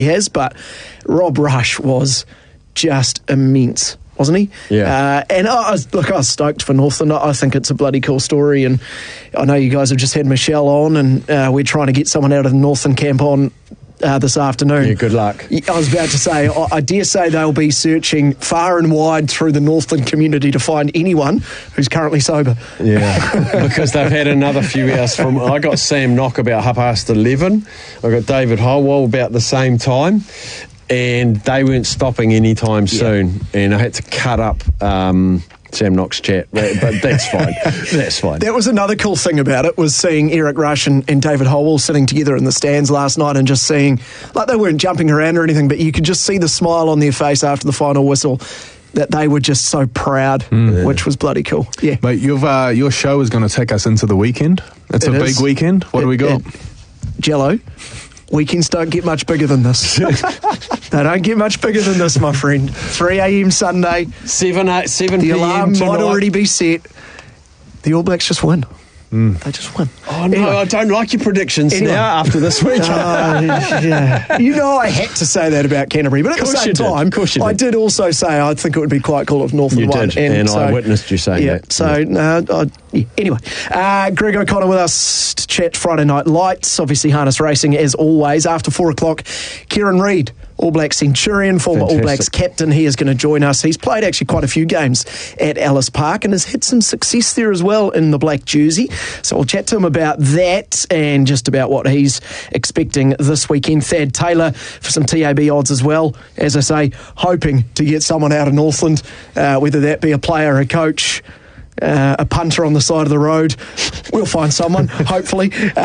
he has, but Rob Rush was just immense, wasn't he? Yeah. And I was stoked for Northland. I think it's a bloody cool story, and I know you guys have just had Michelle on, and we're trying to get someone out of the Northland camp on this afternoon. Yeah, good luck. I was about to say, I dare say they'll be searching far and wide through the Northland community to find anyone who's currently sober. Yeah, because they've had another few hours from... I got Sam Knock about 11:30. I got David Holwell about the same time, and they weren't stopping anytime soon, and I had to cut up... Sam Knock's chat, but that's fine. That's fine. That was another cool thing about it, was seeing Eric Rush and David Holwell sitting together in the stands last night and just seeing, like, they weren't jumping around or anything, but you could just see the smile on their face after the final whistle, that they were just so proud, which was bloody cool. Yeah. Mate, your show is going to take us into the weekend. It's a big weekend. What do we got? Jello. Weekends don't get much bigger than this. They don't get much bigger than this, my friend. 3 a.m. Sunday. 7 The p.m. alarm tonight. might already be set. The All Blacks just win. They just win. Oh, no, anyway. I don't like your predictions now after this week. Yeah. You know, I had to say that about Canterbury, but at the same time, I did also say I think it would be quite cool if Northland won. You did, and I witnessed you saying that. So, anyway, Greg O'Connor with us to chat Friday Night Lights. Obviously, harness racing as always. After 4 o'clock, Kieran Reid, All Black Centurion, former All Blacks captain. He is going to join us. He's played actually quite a few games at Ellis Park and has had some success there as well in the black jersey. So we'll chat to him about that and just about what he's expecting this weekend. Thad Taylor for some TAB odds as well. As I say, hoping to get someone out of Northland, whether that be a player, a coach, a punter on the side of the road. We'll find someone, hopefully.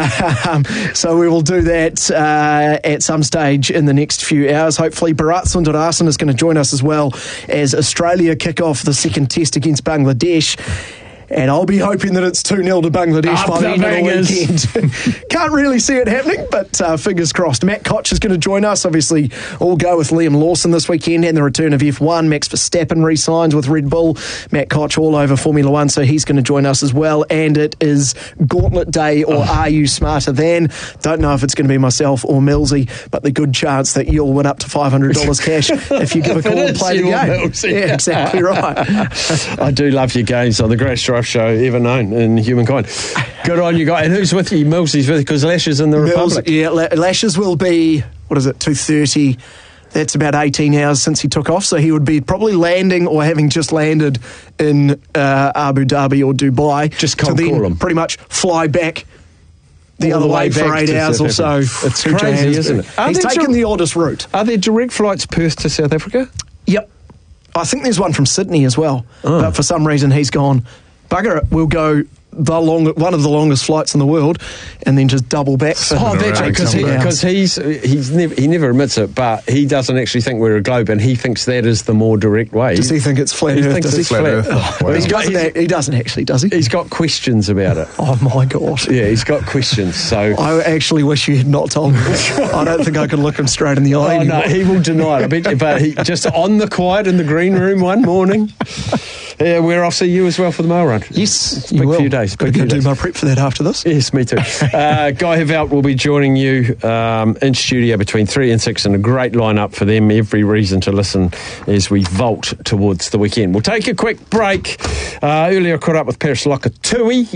So we will do that at some stage in the next few hours. Hopefully, Bharat Sundararasan is going to join us as well as Australia kick off the second test against Bangladesh. And I'll be hoping that it's 2-0 to Bangladesh by the end of the weekend. Can't really see it happening, but fingers crossed. Matt Koch is going to join us. Obviously, all go with Liam Lawson this weekend and the return of F1. Max Verstappen re-signs with Red Bull. Matt Koch all over Formula One, so he's going to join us as well. And it is Gauntlet Day, or Are You Smarter Than? Don't know if it's going to be myself or Millsy, but the good chance that you'll win up to $500 cash if you give a call and play the game. Millsy. Yeah, exactly right. I do love your games on the greatest drive show ever known in humankind. Good on you guys. And who's with you? Millsy's with you because Lash is in the Republic. Yeah, Lashes will be, 2:30. That's about 18 hours since he took off, so he would be probably landing or having just landed in Abu Dhabi or Dubai. Just cold call him. Pretty much fly back the all other the way for back 8 hours or so. It's crazy, isn't it? He's taken the oldest route. Are there direct flights Perth to South Africa? Yep. I think there's one from Sydney as well, but for some reason he's gone, bugger it, we'll go one of the longest flights in the world, and then just double back. That's right, because he never admits it, but he doesn't actually think we're a globe, and he thinks that is the more direct way. Does he think it's flat Earth? Thinks it's flat Earth. Wow. He doesn't actually, does he? He's got questions about it. Oh my God. Yeah, he's got questions. So I actually wish you had not told me that. I don't think I could look him straight in the eye anymore. No, he will deny it. I bet you, but he just on the quiet in the green room one morning. Yeah, where I'll see you as well for the mail run. Yes, you will. Few days. I'm going to do my prep for that after this. Yes, me too. Guy Hevelt will be joining you in studio between 3 and 6, and a great lineup for them. Every reason to listen as we vault towards the weekend. We'll take a quick break. Earlier I caught up with Paris Lokatui,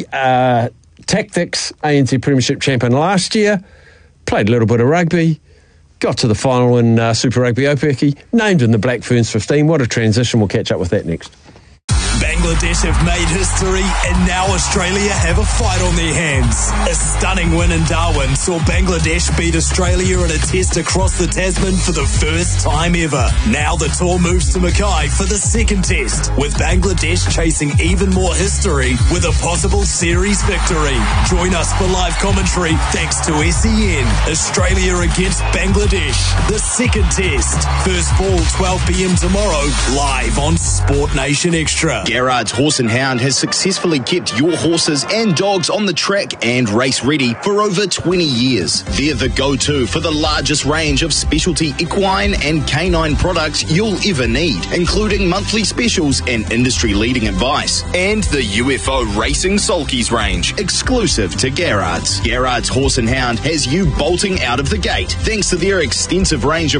Tactics, ANZ Premiership champion last year, played a little bit of rugby, got to the final in Super Rugby Opeki, named in the Black Ferns 15. What a transition. We'll catch up with that next. Bangladesh have made history, and now Australia have a fight on their hands. A stunning win in Darwin saw Bangladesh beat Australia in a test across the Tasman for the first time ever. Now the tour moves to Mackay for the second test, with Bangladesh chasing even more history with a possible series victory. Join us for live commentary thanks to SEN. Australia against Bangladesh, the second test. First ball 12 p.m. tomorrow, live on Sport Nation Extra. Garage Garrard's Horse and Hound has successfully kept your horses and dogs on the track and race ready for over 20 years. They're the go-to for the largest range of specialty equine and canine products you'll ever need, including monthly specials and industry-leading advice. And the UFO Racing Sulkies range, exclusive to Garrard's. Garrard's Horse and Hound has you bolting out of the gate thanks to their extensive range of